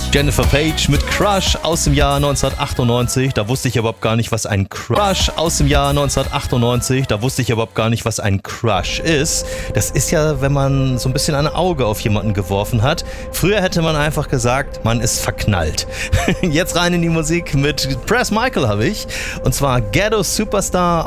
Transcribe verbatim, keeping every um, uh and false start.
Jennifer Page mit Crush aus dem Jahr neunzehnhundertachtundneunzig. Da wusste ich überhaupt gar nicht, was ein Crush aus dem Jahr neunzehnhundertachtundneunzig. Da wusste ich überhaupt gar nicht, was ein Crush ist. Das ist ja, wenn man so ein bisschen ein Auge auf jemanden geworfen hat. Früher hätte man einfach gesagt, man ist verknallt. Jetzt rein in die Musik mit Press Michael habe ich. Und zwar Ghetto Superstar